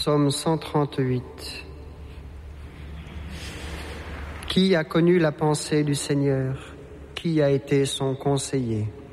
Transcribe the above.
Psaume 138. Qui a connu la pensée du Seigneur? Qui a été son conseiller?